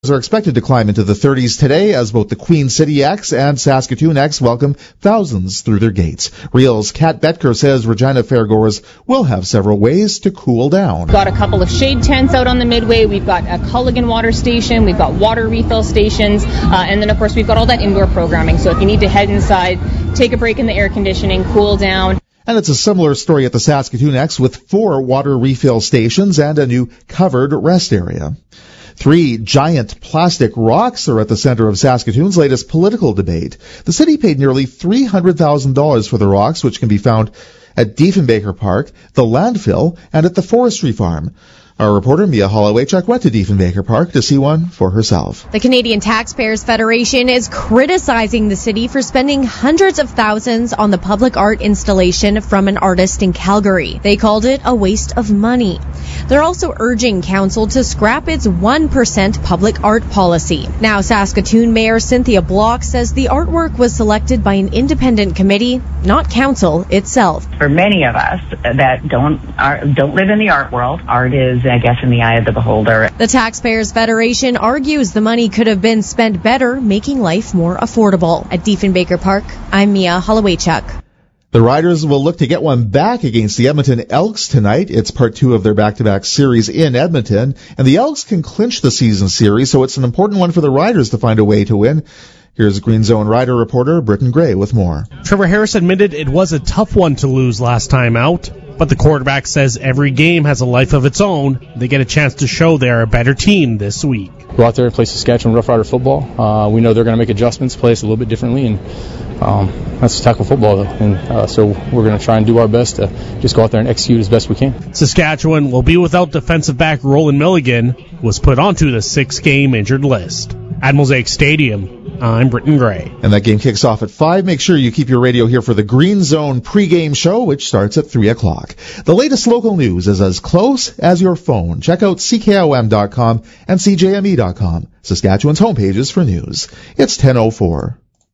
are expected to climb into the 30s today as both the Queen City X and Saskatoon X welcome thousands through their gates. Real's Kat Betker says Regina fairgoers will have several ways to cool down. We've got a couple of shade tents out on the Midway. We've got a Culligan water station. We've got water refill stations. And then, of course, we've got all that indoor programming. So if you need to head inside, take a break in the air conditioning, cool down. And it's a similar story at the Saskatoon X with 4 water refill stations and a new covered rest area. 3 giant plastic rocks are at the center of Saskatoon's latest political debate. The city paid nearly $300,000 for the rocks, which can be found at Diefenbaker Park, the landfill, and at the forestry farm. Our reporter Mia Hollowaychuk went to Diefenbaker Park to see one for herself. The Canadian Taxpayers Federation is criticizing the city for spending hundreds of thousands on the public art installation from an artist in Calgary. They called it a waste of money. They're also urging council to scrap its 1% public art policy. Now, Saskatoon Mayor Cynthia Block says the artwork was selected by an independent committee, not council itself. For many of us that don't live in the art world, art is, I guess, in the eye of the beholder. The Taxpayers Federation argues the money could have been spent better, making life more affordable. At Diefenbaker Park, I'm Mia Hollowaychuk. The Riders will look to get one back against the Edmonton Elks tonight. It's part 2 of their back-to-back series in Edmonton, and the Elks can clinch the season series, so it's an important one for the Riders to find a way to win. Here's Green Zone Rider reporter Britton Gray with more. Trevor Harris admitted it was a tough one to lose last time out, but the quarterback says every game has a life of its own. They get a chance to show they're a better team this week. Go out there and play Saskatchewan Rough Rider football. We know they're going to make adjustments, play us a little bit differently, and that's tackle football. And so we're going to try and do our best to just go out there and execute as best we can. Saskatchewan will be without defensive back Roland Milligan, who was put onto the 6-game injured list. At Mosaic Stadium, I'm Britton Gray. And that game kicks off at 5. Make sure you keep your radio here for the Green Zone pregame show, which starts at 3 o'clock. The latest local news is as close as your phone. Check out CKOM.com and CJME.com, Saskatchewan's homepages for news. It's 10:04.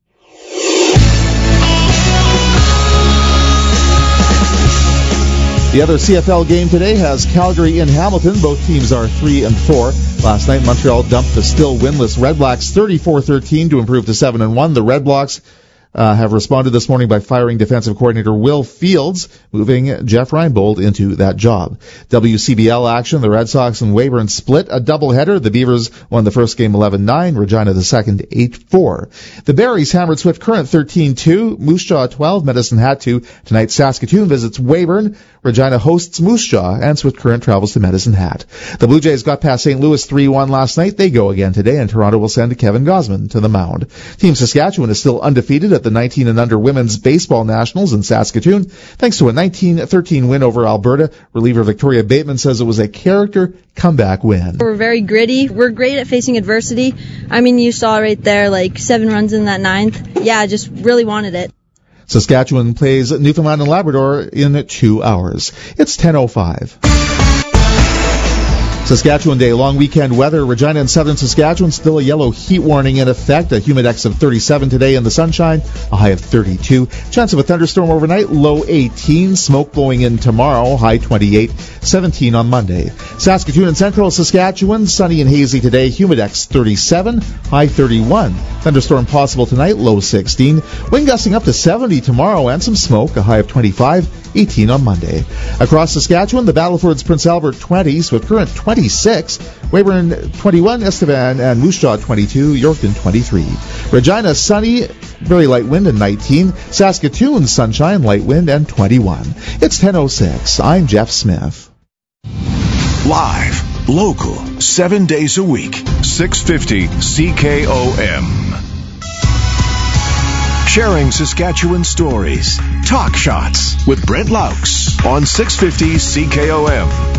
The other CFL game today has Calgary in Hamilton. Both teams are 3-4. Last night, Montreal dumped the still winless Red Blacks 34-13 to improve to 7-1. The Red Blacks have responded this morning by firing defensive coordinator Will Fields, moving Jeff Reinbold into that job. WCBL action, the Red Sox and Weyburn split a doubleheader. The Beavers won the first game 11-9, Regina the second 8-4. The Berries hammered Swift Current 13-2, Moose Jaw 12, Medicine Hat 2. Tonight, Saskatoon visits Weyburn. Regina hosts Moose Jaw, and Swift Current travels to Medicine Hat. The Blue Jays got past St. Louis 3-1 last night. They go again today, and Toronto will send Kevin Gausman to the mound. Team Saskatchewan is still undefeated at the 19 and under Women's Baseball Nationals in Saskatoon, thanks to a 19-13 win over Alberta. Reliever Victoria Bateman says it was a character comeback win. We're very gritty. We're great at facing adversity. I mean, you saw right there, 7 runs in that 9th. Yeah, just really wanted it. Saskatchewan plays Newfoundland and Labrador in 2 hours. It's 10:05. Saskatchewan Day, long weekend weather. Regina and southern Saskatchewan, still a yellow heat warning in effect. A humidex of 37 today in the sunshine, a high of 32. Chance of a thunderstorm overnight, low 18. Smoke blowing in tomorrow, high 28. 17 on Monday. Saskatoon and central Saskatchewan, sunny and hazy today, humidex 37, high 31. Thunderstorm possible tonight, low 16. Wind gusting up to 70 tomorrow and some smoke, a high of 25. 18 on Monday. Across Saskatchewan, the Battleford's Prince Albert 20, Swift Current 26, Weyburn 21, Estevan and Moose Jaw 22, Yorkton 23. Regina sunny, very light wind and 19. Saskatoon sunshine, light wind and 21. It's 10:06. I'm Jeff Smith. Live, local, 7 days a week, 650 CKOM. Sharing Saskatchewan stories. Talk Shots with Brent Laux on 650 CKOM.